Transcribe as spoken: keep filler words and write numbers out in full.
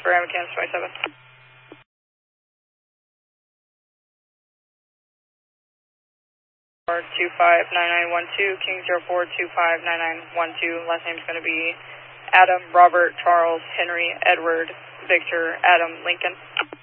for Aaron Kansas twenty-seven. two five nine nine one two, King zero four two five nine nine one two. Last name is going to be Adam, Robert, Charles, Henry, Edward, Victor, Adam, Lincoln.